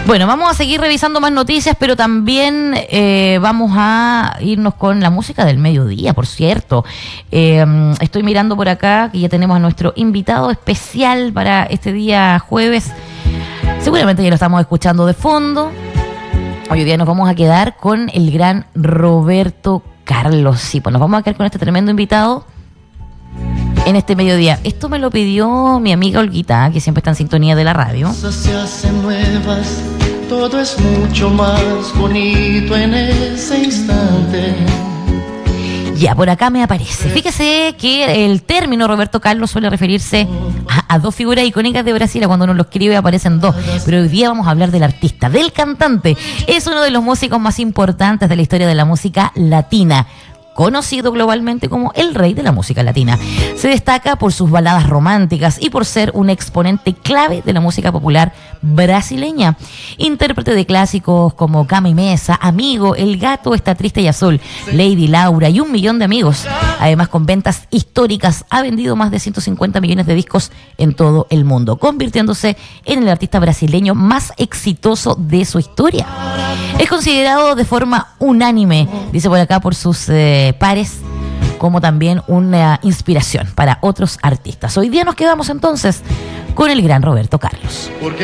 Bueno, vamos a seguir revisando más noticias, pero también vamos a irnos con la música del mediodía, por cierto. Estoy mirando por acá que ya tenemos a nuestro invitado especial para este día jueves. Seguramente ya lo estamos escuchando de fondo. Hoy día nos vamos a quedar con el gran Roberto Carlos. Sí, pues nos vamos a quedar con este tremendo invitado en este mediodía. Esto me lo pidió mi amiga Olguita, que siempre está en sintonía de la radio. Se hacen nuevas, todo es mucho más bonito en ese instante. Ya, por acá me aparece. Fíjese que el término Roberto Carlos suele referirse a dos figuras icónicas de Brasil. Cuando uno lo escribe aparecen dos. Pero hoy día vamos a hablar del artista, del cantante. Es uno de los músicos más importantes de la historia de la música latina, conocido globalmente como el rey de la música latina. Se destaca por sus baladas románticas y por ser un exponente clave de la música popular brasileña. Intérprete de clásicos como Cama y Mesa, Amigo, El gato está triste y azul, Lady Laura y Un millón de amigos. Además, con ventas históricas, ha vendido más de 150 millones de discos en todo el mundo, convirtiéndose en el artista brasileño más exitoso de su historia. Es considerado de forma unánime, dice por acá, por sus pares, como también una inspiración para otros artistas. Hoy día nos quedamos entonces con el gran Roberto Carlos.